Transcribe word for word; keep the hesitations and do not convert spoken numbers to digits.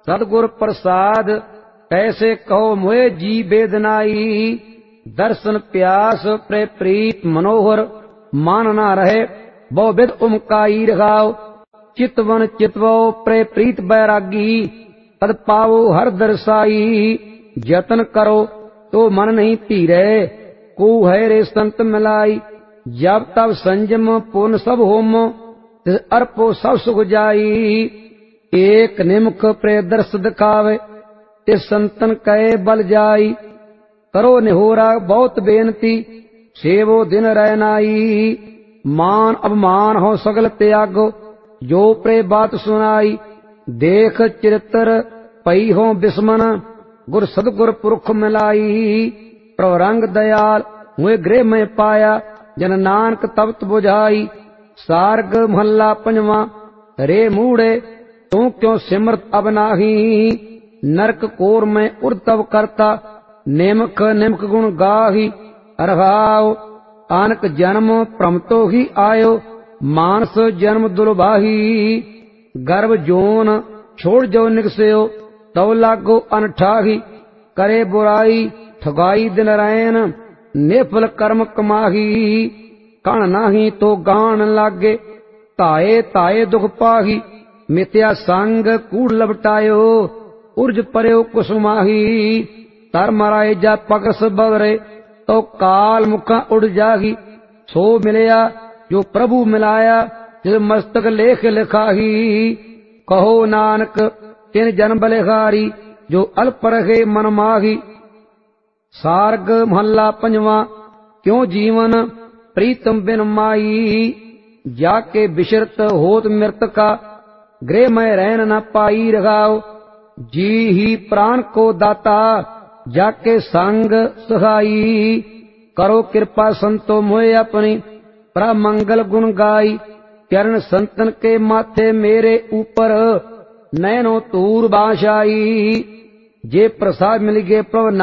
सतगुर प्रसाद कैसे कहो मोए जी बेदनाई। दर्शन प्यास प्रे प्रीत मनोहर मान ना रहे बहु विध उमकाई रखाओ। चितवन चितवो प्रे प्रीत बैरागी पद पावो हर दर्शाई। जतन करो तो मन नहीं धीरे को है रे संत मिलाई। जब तब संजम पूर्ण सब होम तिस अर्पो सब सुख जाई। एक निमुख प्रे दर्श दिखावे तिस संतन कहे बल जाई। करो निहोरा बहुत बेनती सेवो दिन रहनाई। मान अवमान हो सगल त्यागो जो प्रे बात सुनाई। देख चरित्र पई हो बिस्मन गुर सदगुर पुरख मिलाई। प्रभु दयाल हुए गृह में पाया जन नानक तपत बुझाई। सार्ग महला पंजवा रे मूढ़े तू क्यों सिमरत अब नाही। नरक कोर में उर्तव करता निमक निमक गुण गाही। अरहाओ आनक जन्म प्रमतो ही आयो मानस जन्म दुर्बाही। गर्भ जोन छोड़ जो निकस्यो तव लागो अनठाही। करे बुराई ठगाई दिन रैन निफल कर्म कमाही। कण नाही तो गान लागे ताए ताए दुख पाही। मिथ्या संग कूड़ लपटायो उर्ज पर्यो कुसुमाही। तर मराए जा पगस बगरे तो काल मुखा उड़ जाही। सो मिलया जो प्रभु मिलाया जिस मस्तक लेख लिखाही। कहो नानक तिन जन्म बलिहारी जो अल्प रहे मन माही। सार्ग महला पंजवा क्यों जीवन प्रीतम बिन माई। जाके बिशरत होत मृत का गृह में रहन न पाई रखाओ। जी ही प्राण को दाता जाके संग सहाई। करो कृपा संतो मोए अपनी प्रमंगल गुण गाई। चरण संतन के माथे मेरे ऊपर नैनो तूर बाशाई। जे प्रसाद मिल गए प्रभु